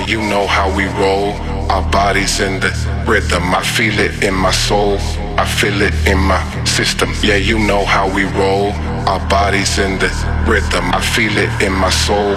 you know how we roll. Our bodies in the rhythm. I feel it in my soul. I feel it in my system. Yeah, you know how we roll. Our bodies in the rhythm. I feel it in my soul.